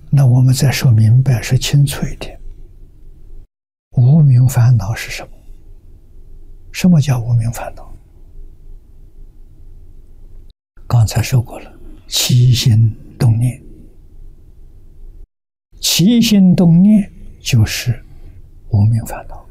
那我们再说明白、说清楚一点，无明烦恼是什么？什么叫无明烦恼？刚才说过了，起心动念，起心动念就是无明烦恼。